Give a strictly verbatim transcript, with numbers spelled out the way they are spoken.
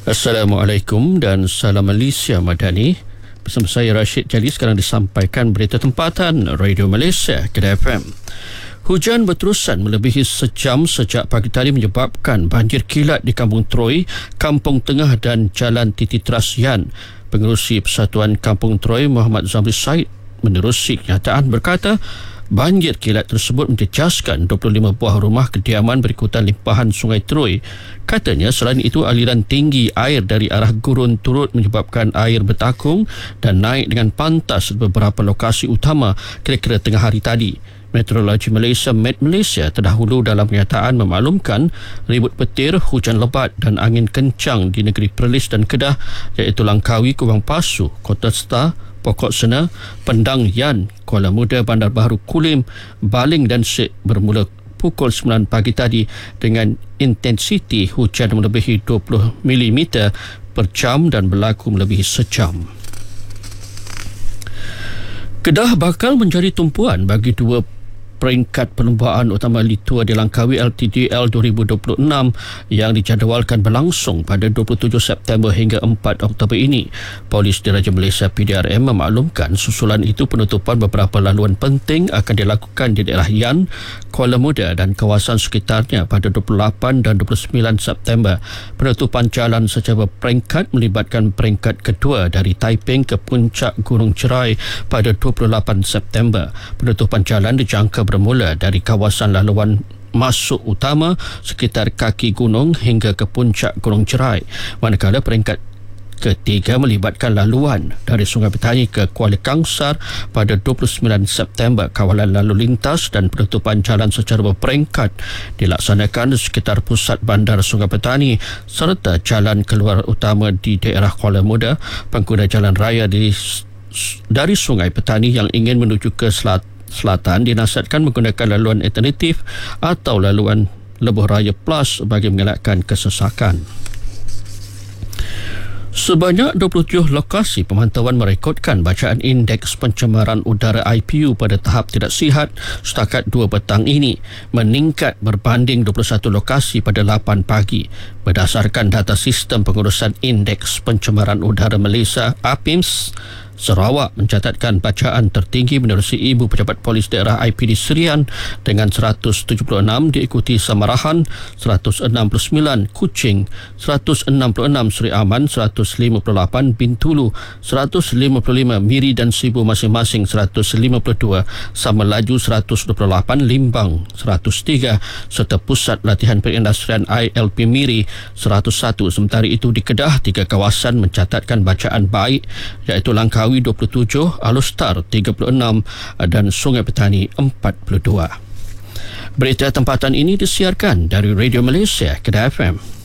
Assalamualaikum dan salam Malaysia Madani. Bersama saya Rashid Jali, sekarang disampaikan berita tempatan Radio Malaysia Kedah F M. Hujan berterusan melebihi sejam sejak pagi tadi menyebabkan banjir kilat di Kampung Troy, Kampung Tengah dan Jalan Titi Trasian. Pengerusi Persatuan Kampung Troy Muhammad Zamri Said menerusi kenyataan berkata, banjir kilat tersebut menjejaskan dua puluh lima buah rumah kediaman berikutan limpahan Sungai Troy. Katanya selain itu aliran tinggi air dari arah gurun turut menyebabkan air bertakung dan naik dengan pantas di beberapa lokasi utama kira-kira tengah hari tadi. Meteorologi Malaysia Met Malaysia terdahulu dalam kenyataan memaklumkan ribut petir, hujan lebat dan angin kencang di negeri Perlis dan Kedah iaitu Langkawi, Kubang Pasu, Kota Star, Pokok Sena, Pendang Yan, Kuala Muda, Bandar Baharu Kulim, Baling dan Sik bermula pukul sembilan pagi tadi dengan intensiti hujan melebihi dua puluh milimeter per jam dan berlaku melebihi sejam. Kedah bakal menjadi tumpuan bagi dua peringkat perlombaan utama Litua di Langkawi L T D L dua ribu dua puluh enam yang dijadualkan berlangsung pada dua puluh tujuh September hingga empat Oktober ini. Polis Diraja Malaysia P D R M memaklumkan susulan itu penutupan beberapa laluan penting akan dilakukan di daerah Yan, Kuala Muda dan kawasan sekitarnya pada dua puluh lapan dan dua puluh sembilan September. Penutupan jalan secara berperingkat melibatkan peringkat kedua dari Taiping ke puncak Gunung Cerai pada dua puluh lapan September. Penutupan jalan dijangka bermula dari kawasan laluan masuk utama sekitar kaki gunung hingga ke puncak Gunung Cerai, manakala peringkat ketiga melibatkan laluan dari Sungai Petani ke Kuala Kangsar pada dua puluh sembilan September. Kawalan lalu lintas dan penutupan jalan secara berperingkat dilaksanakan di sekitar pusat bandar Sungai Petani serta jalan keluar utama di daerah Kuala Muda. Pengguna jalan raya di, dari Sungai Petani yang ingin menuju ke selatan Selatan dinasihatkan menggunakan laluan alternatif atau laluan Lebuh Raya Plus bagi mengelakkan kesesakan. Sebanyak dua puluh tujuh lokasi pemantauan merekodkan bacaan indeks pencemaran udara I P U pada tahap tidak sihat setakat dua petang ini, meningkat berbanding dua puluh satu lokasi pada lapan pagi. Berdasarkan data Sistem Pengurusan Indeks Pencemaran Udara Malaysia A P I M S, Sarawak mencatatkan bacaan tertinggi menerusi Ibu Pejabat Polis Daerah I P D Serian dengan seratus tujuh puluh enam, diikuti Samarahan seratus enam puluh sembilan, Kuching seratus enam puluh enam, Seri Aman seratus lima puluh lapan, Bintulu seratus lima puluh lima, Miri dan Sibu masing-masing seratus lima puluh dua, Samelaju seratus dua puluh lapan, Limbang seratus tiga serta Pusat Latihan Perindustrian I L P Miri seratus satu. Sementara itu di Kedah, tiga kawasan mencatatkan bacaan baik iaitu Langkawi dua puluh tujuh, Alustar tiga puluh enam dan Sungai Petani empat puluh dua. Berita tempatan ini disiarkan dari Radio Malaysia Kedah F M.